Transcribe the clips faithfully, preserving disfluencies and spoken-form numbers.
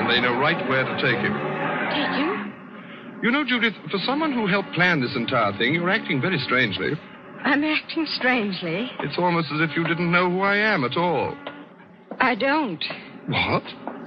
and they know right where to take him. Take him? You know, Judith, for someone who helped plan this entire thing, you're acting very strangely. I'm acting strangely. It's almost as if you didn't know who I am at all. I don't. What?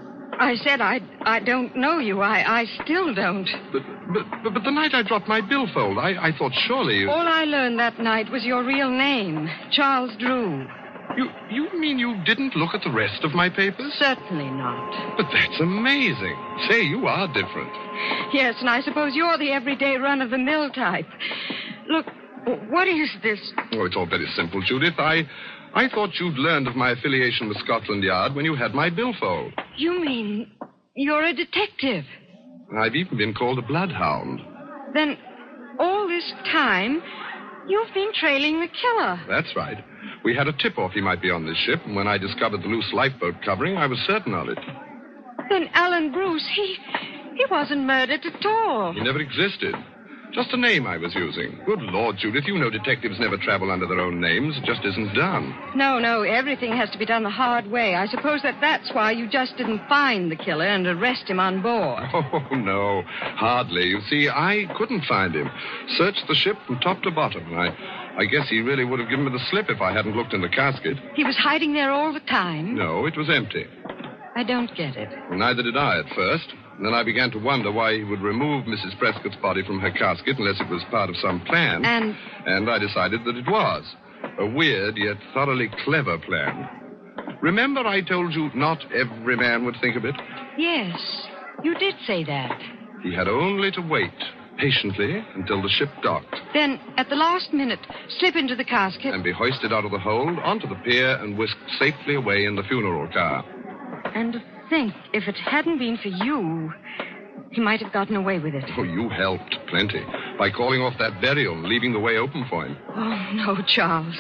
I said I I don't know you. I, I still don't. But, but but the night I dropped my billfold, I, I thought surely you... All I learned that night was your real name, Charles Drew. You you mean you didn't look at the rest of my papers? Certainly not. But that's amazing. Say, you are different. Yes, and I suppose you're the everyday run-of-the-mill type. Look, what is this? Oh, it's all very simple, Judith. I... I thought you'd learned of my affiliation with Scotland Yard when you had my billfold. You mean you're a detective? I've even been called a bloodhound. Then all this time, you've been trailing the killer. That's right. We had a tip-off he might be on this ship, and when I discovered the loose lifeboat covering, I was certain of it. Then Alan Bruce, he... he wasn't murdered at all. He never existed. Just a name I was using. Good Lord, Judith, you know detectives never travel under their own names. It just isn't done. No, no, everything has to be done the hard way. I suppose that that's why you just didn't find the killer and arrest him on board. Oh, no, hardly. You see, I couldn't find him. Searched the ship from top to bottom. I, I guess he really would have given me the slip if I hadn't looked in the casket. He was hiding there all the time? No, it was empty. I don't get it. Well, neither did I at first. And then I began to wonder why he would remove Missus Prescott's body from her casket unless it was part of some plan. And? And I decided that it was. A weird yet thoroughly clever plan. Remember I told you not every man would think of it? Yes, you did say that. He had only to wait patiently until the ship docked. Then, at the last minute, slip into the casket. And be hoisted out of the hold onto the pier and whisked safely away in the funeral car. And to think, if it hadn't been for you, he might have gotten away with it. Oh, you helped plenty by calling off that burial and leaving the way open for him. Oh, no, Charles.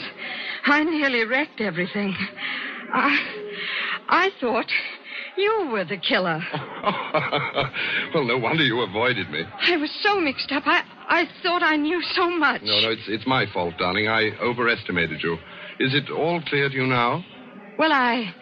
I nearly wrecked everything. I, I thought you were the killer. Well, no wonder you avoided me. I was so mixed up. I, I thought I knew so much. No, no, it's, it's my fault, darling. I overestimated you. Is it all clear to you now? Well, I...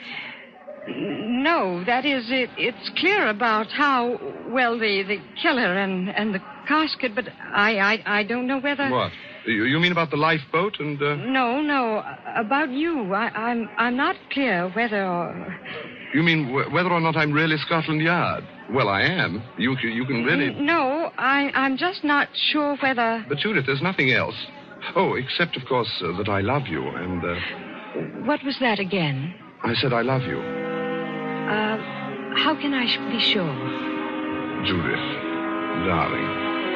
No, that is, it, it's clear about how, well, the, the killer and, and the casket, but I, I I don't know whether... What? You, you mean about the lifeboat and... Uh... No, no, about you. I, I'm I'm not clear whether or... You mean w- whether or not I'm really Scotland Yard? Well, I am. You, you can really... No, I, I'm just not sure whether... But, Judith, there's nothing else. Oh, except, of course, uh, that I love you, and... Uh... What was that again? I said I love you. Uh, how can I be sure? Judith, darling.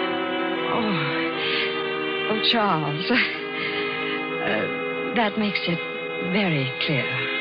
Oh, oh, Charles. Uh, that makes it very clear.